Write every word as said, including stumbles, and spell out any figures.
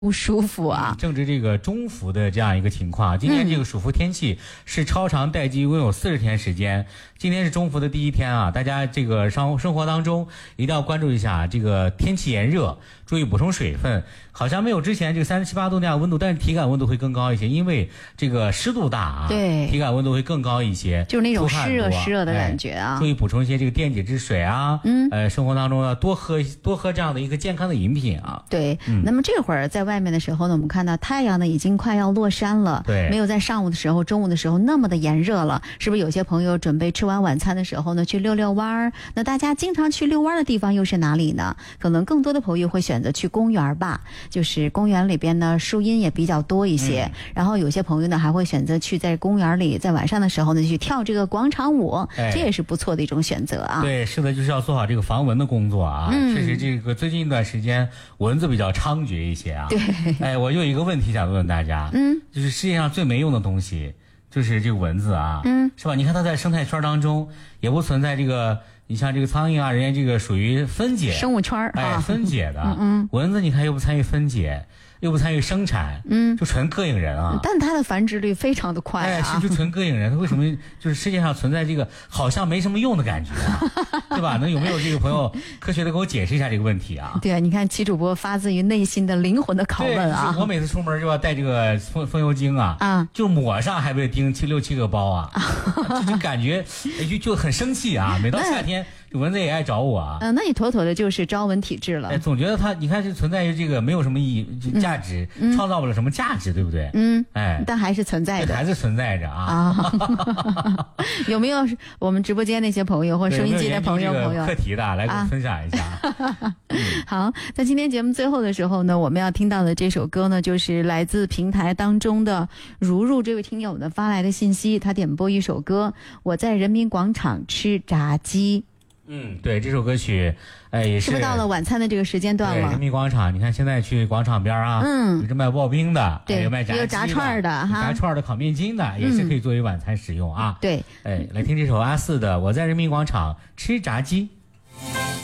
不舒服啊。 正值这个中伏的这样一个情况，今天这个暑伏天气是超长待机，一共有四十天时间。今天是中伏的第一天啊，大家这个生生活当中一定要关注一下这个天气炎热，注意补充水分。好像没有之前这个三十七八度那样温度，但是体感温度会更高一些，因为这个湿度大啊， 对， 体感温度会更高一些， 就是那种湿热湿热的感觉啊。 哎、注意补充一些这个电解质水啊，嗯，呃，生活当中要多喝多喝这样的一个健康的饮品啊。 对，嗯、那么这会儿在外面的时候呢，我们看到太阳呢已经快要落山了， 对， 没有在上午的时候、中午的时候那么的炎热了。是不是有些朋友准备吃完晚餐的时候呢，去遛遛弯儿？那大家经常去遛弯的地方又是哪里呢？可能更多的朋友会选择去公园吧，就是公园里边呢树荫也比较多一些，嗯、然后有些朋友呢还会选择去在公园里，在晚上的时候呢去跳这个广场舞，哎、这也是不错的一种选择啊。 对，是的，就是要做好这个防蚊的工作啊。嗯、确实，这个最近一段时间蚊子比较猖獗一些啊。 对， 哎，我有一个问题想问问大家，嗯，就是世界上最没用的东西就是这个蚊子啊，嗯，是吧？你看它在生态圈当中也不存在这个。你像这个苍蝇啊，人家这个属于分解生物圈儿， 哎，分解的。 嗯嗯， 蚊子你看又不参与分解，又不参与生产，嗯，就纯膈应人啊。 但它的繁殖率非常的快啊， 哎，是就纯膈应人。它为什么就是世界上存在这个好像没什么用的感觉啊？对吧？那有没有这个朋友科学的给我解释一下这个问题啊？ 对啊，你看齐主播发自于内心的灵魂的拷问啊！ 我每次出门就要带这个风风油精啊，啊，就抹上还被叮七六七个包啊，就就感觉就就很生气啊！每到夏天。蚊子也爱找我啊！ 嗯、呃，那你妥妥的就是招蚊体质了。 哎，总觉得它，你看是存在于这个没有什么意义、价值，嗯、创造不了什么价值，对不对？嗯，哎， 但还是存在的， 还是存在着啊！ 啊有没有我们直播间那些朋友或收音机的朋友朋友课题的来给我分享一下？ 啊嗯、好，在今天节目最后的时候呢，我们要听到的这首歌呢，就是来自平台当中的如如这位听友呢发来的信息，他点播一首歌，我在人民广场吃炸鸡。 嗯，对，这首歌曲，哎，也是。 是不是到了晚餐的这个时间段了？ 对，人民广场，你看现在去广场边啊，嗯，有这卖刨冰的， 对， 有卖炸鸡的， 有炸串的哈， 炸串的、烤面筋的，也是可以作为晚餐使用啊。 对， 哎，来听这首阿四的《我在人民广场吃炸鸡》。